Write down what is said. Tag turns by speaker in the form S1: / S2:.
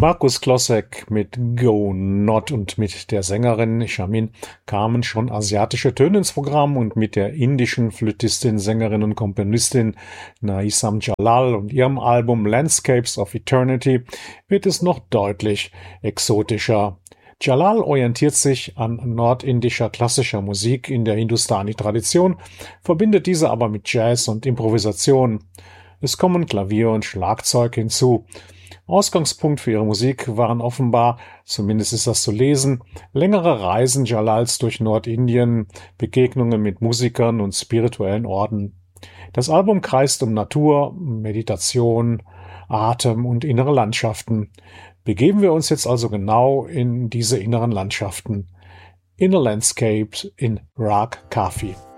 S1: Markus Klossek mit Go Not und mit der Sängerin Shamin kamen schon asiatische Töne ins Programm und mit der indischen Flötistin, Sängerin und Komponistin Naisam Jalal und ihrem Album Landscapes of Eternity wird es noch deutlich exotischer. Jalal orientiert sich an nordindischer klassischer Musik in der Hindustani-Tradition, verbindet diese aber mit Jazz und Improvisation. Es kommen Klavier und Schlagzeug hinzu. Ausgangspunkt für ihre Musik waren offenbar, zumindest ist das zu lesen, längere Reisen Jalals durch Nordindien, Begegnungen mit Musikern und spirituellen Orten. Das Album kreist um Natur, Meditation, Atem und innere Landschaften. Begeben wir uns jetzt also genau in diese inneren Landschaften. Inner Landscapes in Rag Kafi.